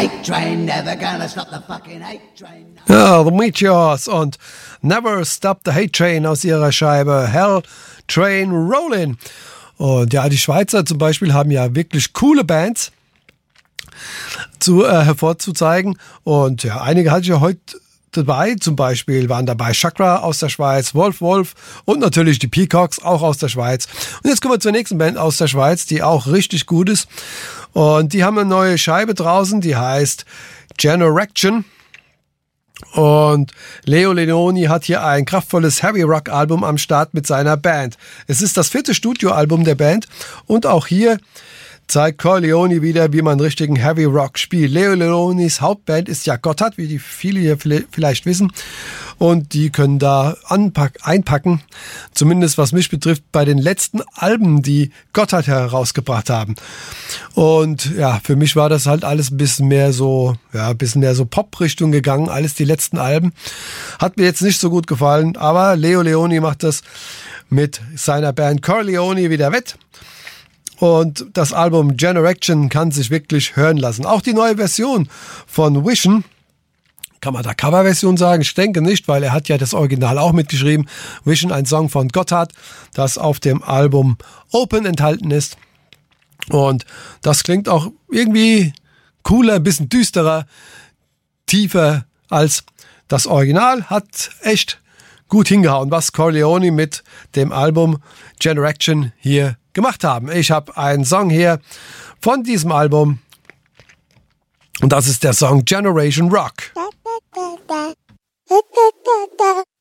hate train, never gonna stop the fucking hate train. Ja, The Meteors und Never Stop the Hate Train aus ihrer Scheibe Hell Train Rollin'. Und ja, die Schweizer zum Beispiel haben ja wirklich coole Bands hervorzuzeigen. Und ja, einige hatte ich ja heute dabei. Zum Beispiel waren dabei Chakra aus der Schweiz, Wolf und natürlich die Peacocks, auch aus der Schweiz. Und jetzt kommen wir zur nächsten Band aus der Schweiz, die auch richtig gut ist. Und die haben eine neue Scheibe draußen, die heißt Generation. Und Leo Leoni hat hier ein kraftvolles Heavy-Rock-Album am Start mit seiner Band. Es ist das 4. Studioalbum der Band und auch hier zeigt Corleone wieder, wie man richtigen Heavy Rock spielt. Leo Leonis Hauptband ist ja Gotthard, wie die viele hier vielleicht wissen. Und die können da einpacken, zumindest was mich betrifft, bei den letzten Alben, die Gotthard herausgebracht haben. Und ja, für mich war das halt alles ein bisschen mehr so Pop-Richtung gegangen, alles die letzten Alben. Hat mir jetzt nicht so gut gefallen, aber Leo Leoni macht das mit seiner Band Corleone wieder wett. Und das Album Generation kann sich wirklich hören lassen. Auch die neue Version von Vision, kann man da Coverversion sagen? Ich denke nicht, weil er hat ja das Original auch mitgeschrieben. Vision, ein Song von Gotthard, das auf dem Album Open enthalten ist. Und das klingt auch irgendwie cooler, ein bisschen düsterer, tiefer als das Original. Hat echt gut hingehauen, was Corleone mit dem Album Generation hier gemacht haben. Ich habe einen Song hier von diesem Album und das ist der Song Generation Rock.